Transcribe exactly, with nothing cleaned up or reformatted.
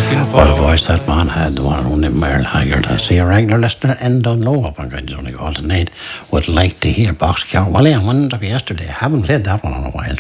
What a voice that man had, the one and only Merle Haggard. I see a regular listener in Dunlo up on Grand Only Golden Aid would like to hear Boxcar Willie. I wondered yesterday. I haven't played that one in a while.